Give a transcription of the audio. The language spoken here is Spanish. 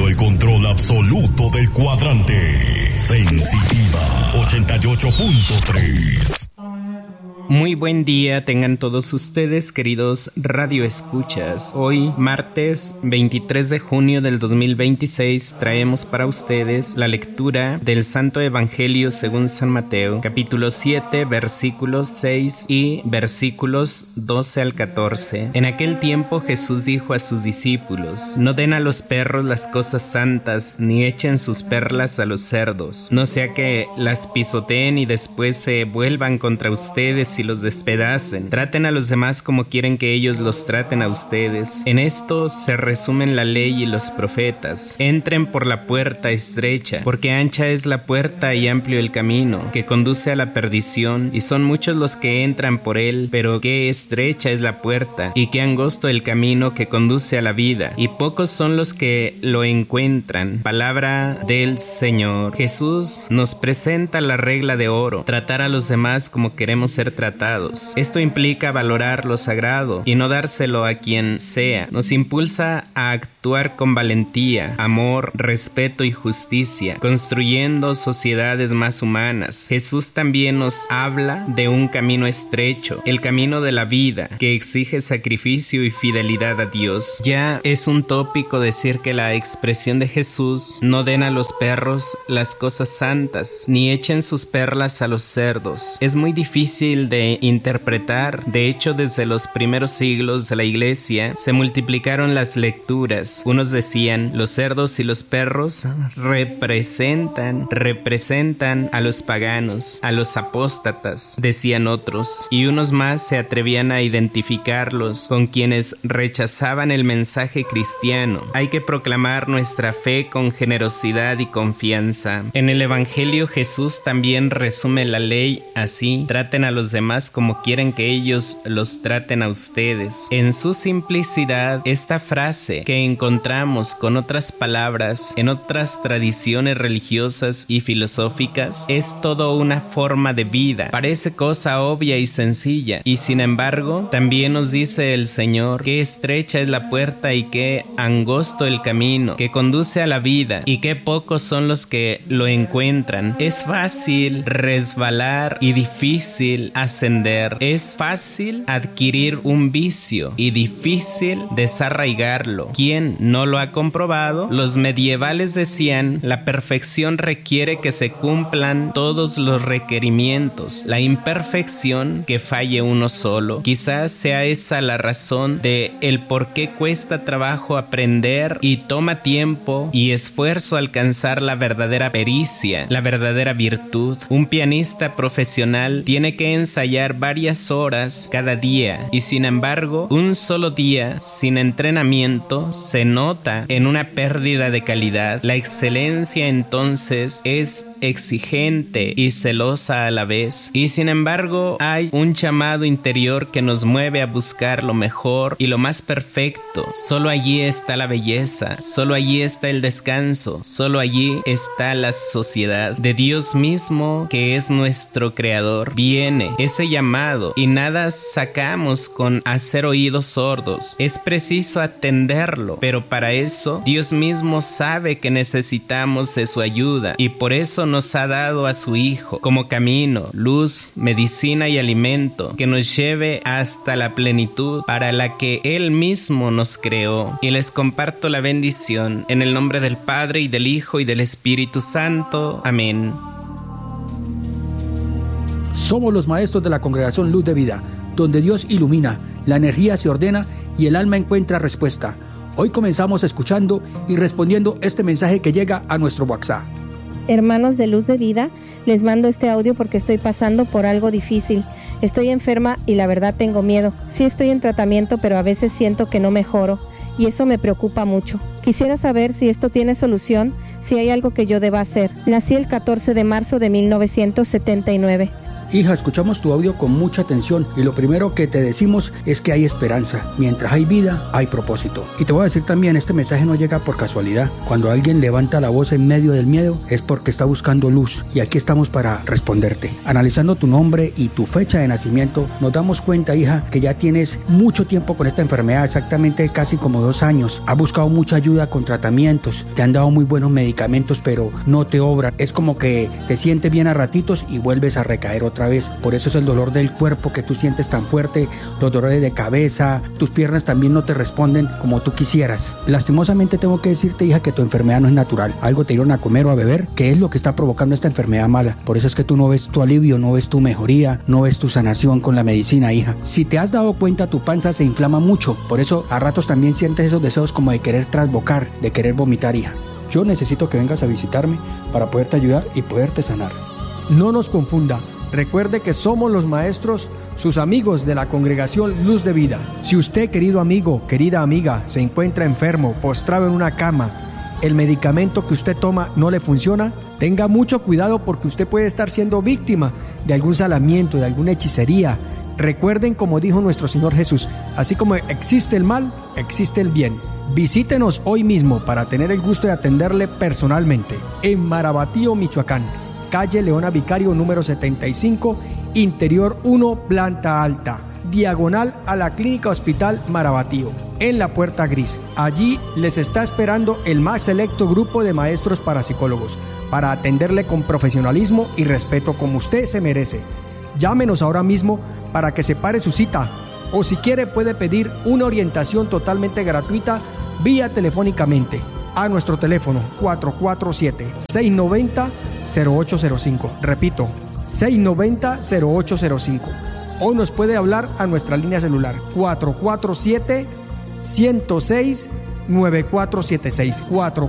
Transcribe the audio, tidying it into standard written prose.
el control absoluto del cuadrante. Sensitiva 88.3. Muy buen día tengan todos ustedes, queridos radioescuchas. Hoy, martes 23 de junio del 2026, traemos para ustedes la lectura del Santo Evangelio según San Mateo, capítulo 7, versículos 6 y versículos 12 al 14. En aquel tiempo Jesús dijo a sus discípulos: no den a los perros las cosas santas, ni echen sus perlas a los cerdos, no sea que las pisoteen y después se vuelvan contra ustedes y los despedacen. Traten a los demás como quieren que ellos los traten a ustedes. En esto se resumen la ley y los profetas. Entren por la puerta estrecha, porque ancha es la puerta y amplio el camino que conduce a la perdición, y son muchos los que entran por él, pero qué estrecha es la puerta y qué angosto el camino que conduce a la vida, y pocos son los que lo encuentran. Palabra del Señor. Jesús nos presenta la regla de oro: tratar a los demás como queremos ser tratados. Esto implica valorar lo sagrado y no dárselo a quien sea. Nos impulsa a actuar con valentía, amor, respeto y justicia, construyendo sociedades más humanas. Jesús también nos habla de un camino estrecho, el camino de la vida, que exige sacrificio y fidelidad a Dios. Ya es un tópico decir que la expresión de Jesús: no den a los perros las cosas santas, ni echen sus perlas a los cerdos, es muy difícil de interpretar. De hecho, desde los primeros siglos de la Iglesia se multiplicaron las lecturas. Unos decían: los cerdos y los perros representan a los paganos, a los apóstatas, decían otros, y unos más se atrevían a identificarlos con quienes rechazaban el mensaje cristiano. Hay que proclamar nuestra fe con generosidad y confianza. En el Evangelio Jesús también resume la ley así: traten a los demás como quieren que ellos los traten a ustedes. En su simplicidad, esta frase que encontramos con otras palabras en otras tradiciones religiosas y filosóficas es todo una forma de vida. Parece cosa obvia y sencilla, y sin embargo también nos dice el Señor: qué estrecha es la puerta y qué angosto el camino que conduce a la vida, y qué pocos son los que lo encuentran. Es fácil resbalar y difícil ascender. Es fácil adquirir un vicio y difícil desarraigarlo. ¿Quién no lo ha comprobado? Los medievales decían: la perfección requiere que se cumplan todos los requerimientos, la imperfección que falle uno solo. Quizás sea esa la razón de el por qué cuesta trabajo aprender y toma tiempo y esfuerzo alcanzar la verdadera pericia, la verdadera virtud. Un pianista profesional tiene que ensayar varias horas cada día, y sin embargo un solo día sin entrenamiento se nota en una pérdida de calidad. La excelencia entonces es exigente y celosa a la vez, y sin embargo hay un llamado interior que nos mueve a buscar lo mejor y lo más perfecto. Solo allí está la belleza, solo allí está el descanso, solo allí está la sociedad de Dios mismo, que es nuestro creador. Viene ese llamado y nada sacamos con hacer oídos sordos. Es preciso atenderlo, pero para eso Dios mismo sabe que necesitamos de su ayuda, y por eso nos ha dado a su Hijo como camino, luz, medicina y alimento que nos lleve hasta la plenitud para la que Él mismo nos creó. Y les comparto la bendición en el nombre del Padre, y del Hijo, y del Espíritu Santo. Amén. Somos los maestros de la Congregación Luz de Vida, donde Dios ilumina, la energía se ordena y el alma encuentra respuesta. Hoy comenzamos escuchando y respondiendo este mensaje que llega a nuestro WhatsApp. Hermanos de Luz de Vida, les mando este audio porque estoy pasando por algo difícil. Estoy enferma y la verdad tengo miedo. Sí estoy en tratamiento, pero a veces siento que no mejoro, y eso me preocupa mucho. Quisiera saber si esto tiene solución, si hay algo que yo deba hacer. Nací el 14 de marzo de 1979. Hija, escuchamos tu audio con mucha atención y lo primero que te decimos es que hay esperanza. Mientras hay vida, hay propósito. Y te voy a decir también, este mensaje no llega por casualidad. Cuando alguien levanta la voz en medio del miedo es porque está buscando luz y aquí estamos para responderte. Analizando tu nombre y tu fecha de nacimiento, nos damos cuenta, hija, que ya tienes mucho tiempo con esta enfermedad, exactamente casi como 2 años. Has buscado mucha ayuda con tratamientos, te han dado muy buenos medicamentos, pero no te obran. Es como que te sientes bien a ratitos y vuelves a recaer otra vez. Por eso es el dolor del cuerpo que tú sientes tan fuerte, los dolores de cabeza, tus piernas también no te responden como tú quisieras. Lastimosamente tengo que decirte, hija, que tu enfermedad no es natural. Algo te dieron a comer o a beber, que es lo que está provocando esta enfermedad mala. Por eso es que tú no ves tu alivio, no ves tu mejoría, no ves tu sanación con la medicina, hija. Si te has dado cuenta, tu panza se inflama mucho. Por eso a ratos también sientes esos deseos como de querer trasbocar, de querer vomitar, hija. Yo necesito que vengas a visitarme para poderte ayudar y poderte sanar. No nos confunda. Recuerde que somos los maestros, sus amigos de la congregación Luz de Vida. Si usted, querido amigo, querida amiga, se encuentra enfermo, postrado en una cama, el medicamento que usted toma no le funciona, tenga mucho cuidado porque usted puede estar siendo víctima de algún salamiento, de alguna hechicería. Recuerden, como dijo nuestro Señor Jesús, así como existe el mal, existe el bien. Visítenos hoy mismo para tener el gusto de atenderle personalmente en Marabatío, Michoacán. Calle Leona Vicario número 75, Interior 1, planta alta, diagonal a la Clínica Hospital Marabatío, en la Puerta Gris. Allí les está esperando el más selecto grupo de maestros parapsicólogos para atenderle con profesionalismo y respeto como usted se merece. Llámenos ahora mismo para que separe su cita, o si quiere puede pedir una orientación totalmente gratuita vía telefónicamente a nuestro teléfono 447-690-0805. Repito, 690-0805. O nos puede hablar a nuestra línea celular 447-106-9476.